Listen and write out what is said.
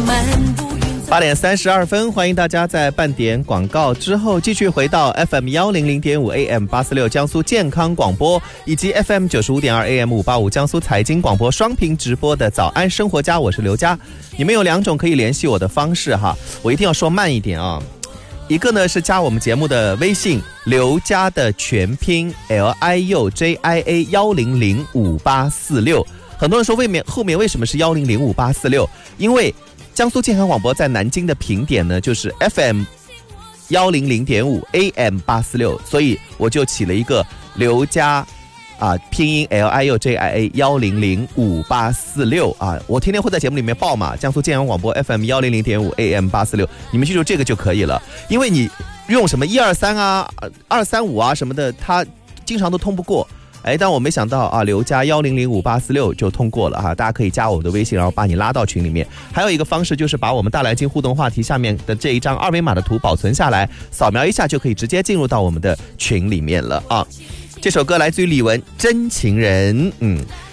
8点32分，欢迎大家在半点广告之后继续回到 FM100.5 AM846 江苏健康广播以及 FM95.2 AM585 江苏财经广播双屏直播的早安生活家，我是刘佳。你们有2种可以联系我的方式哈，我一定要说慢一点啊。一个呢是加我们节目的微信刘佳的全拼 LIUJIA1005846。很多人说后面为什么是10055846？因为江苏健康广播在南京的频点呢，就是 FM100.5 AM846， 所以我就起了一个刘佳拼音 LIUJIA1005846我天天会在节目里面报嘛，江苏健康广播 FM100.5 AM846， 你们记住这个就可以了。因为你用什么123 235什么的，它经常都通不过。但我没想到刘佳10055846就通过了大家可以加我的微信，然后把你拉到群里面。还有一个方式就是把我们大来金互动话题下面的这一张二维码的图保存下来，扫描一下就可以直接进入到我们的群里面了这首歌来自于李玟《真情人》。